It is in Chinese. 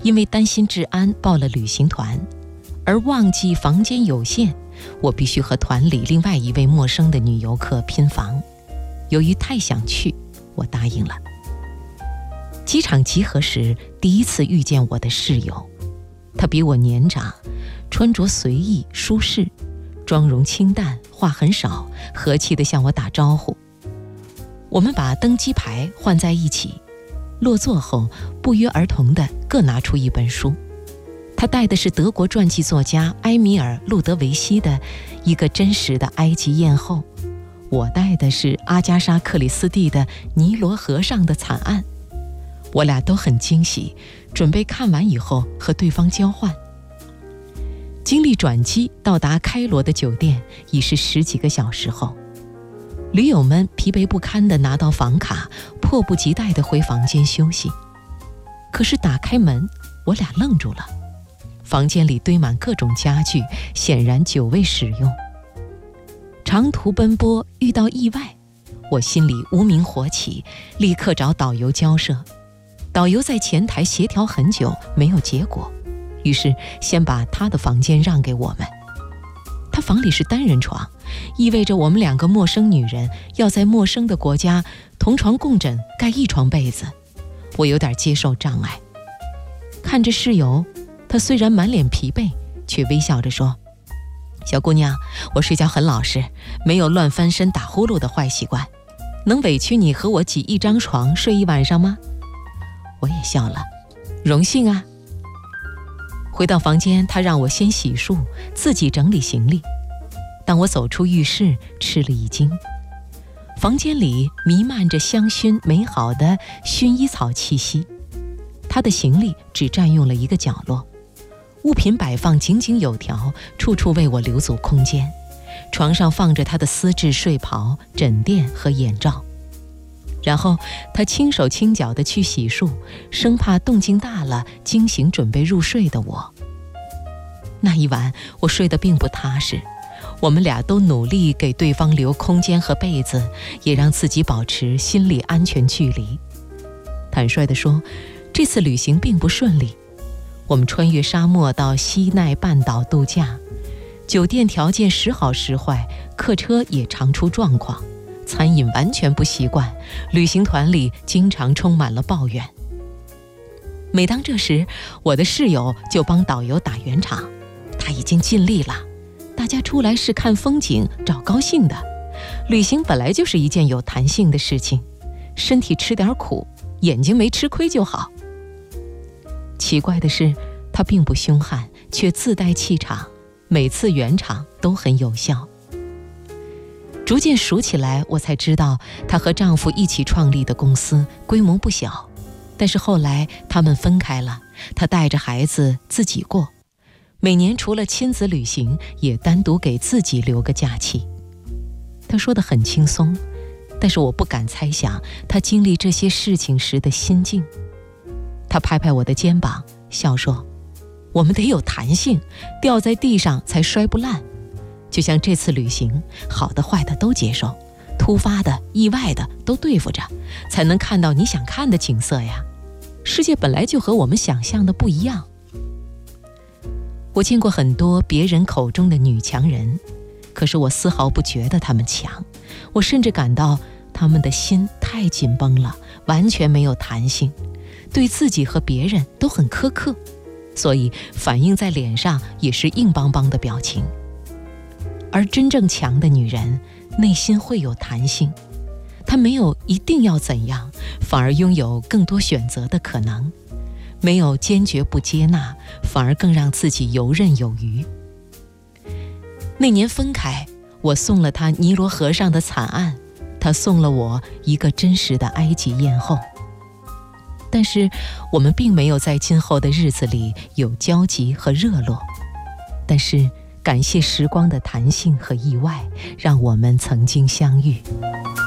因为担心治安报了旅行团，而忘记房间有限，我必须和团里另外一位陌生的女游客拼房。由于太想去，我答应了。机场集合时，第一次遇见我的室友，他比我年长，穿着随意舒适，妆容清淡，话很少，和气地向我打招呼。我们把登机牌换在一起，落座后不约而同地各拿出一本书。他带的是德国传记作家埃米尔·路德维希的《一个真实的埃及艳后》，我带的是阿加莎·克里斯蒂的《尼罗河上的惨案》。我俩都很惊喜，准备看完以后和对方交换。经历转机到达开罗的酒店已是10几个小时后，驴友们疲惫不堪地拿到房卡，迫不及待地回房间休息。可是打开门，我俩愣住了。房间里堆满各种家具，显然久未使用。长途奔波遇到意外，我心里无名火起，立刻找导游交涉。导游在前台协调很久，没有结果，于是先把他的房间让给我们。他房里是单人床，意味着我们2个陌生女人要在陌生的国家同床共枕，盖一床被子。我有点接受障碍。看着室友，他虽然满脸疲惫，却微笑着说：“小姑娘，我睡觉很老实，没有乱翻身打呼噜的坏习惯，能委屈你和我挤一张床睡一晚上吗？”我也笑了，荣幸啊。回到房间，他让我先洗漱，自己整理行李。当我走出浴室，吃了一惊。房间里弥漫着香薰美好的薰衣草气息，他的行李只占用了一个角落，物品摆放井井有条，处处为我留足空间。床上放着他的丝质睡袍、枕垫和眼罩。然后他轻手轻脚地去洗漱，生怕动静大了惊醒准备入睡的我。那一晚我睡得并不踏实，我们俩都努力给对方留空间和被子，也让自己保持心理安全距离。坦率地说，这次旅行并不顺利。我们穿越沙漠到西奈半岛度假，酒店条件时好时坏，客车也常出状况，餐饮完全不习惯，旅行团里经常充满了抱怨。每当这时，我的室友就帮导游打圆场，他已经尽力了，大家出来是看风景找高兴的，旅行本来就是一件有弹性的事情，身体吃点苦，眼睛没吃亏就好。奇怪的是，他并不凶悍，却自带气场，每次圆场都很有效。逐渐熟起来，我才知道她和丈夫一起创立的公司规模不小，但是后来他们分开了，她带着孩子自己过，每年除了亲子旅行，也单独给自己留个假期。她说得很轻松，但是我不敢猜想她经历这些事情时的心境。她拍拍我的肩膀，笑说：“我们得有弹性，掉在地上才摔不烂。就像这次旅行，好的坏的都接受，突发的意外的都对付着，才能看到你想看的景色呀。世界本来就和我们想象的不一样。”我见过很多别人口中的女强人，可是我丝毫不觉得她们强，我甚至感到她们的心太紧绷了，完全没有弹性，对自己和别人都很苛刻，所以反映在脸上也是硬邦邦的表情。而真正强的女人，内心会有弹性，她没有一定要怎样，反而拥有更多选择的可能，没有坚决不接纳，反而更让自己游刃有余。那年分开，我送了她尼罗河上的惨案，她送了我一个真实的埃及艳后。但是我们并没有在今后的日子里有交集和热络，但是感谢时光的弹性和意外，让我们曾经相遇。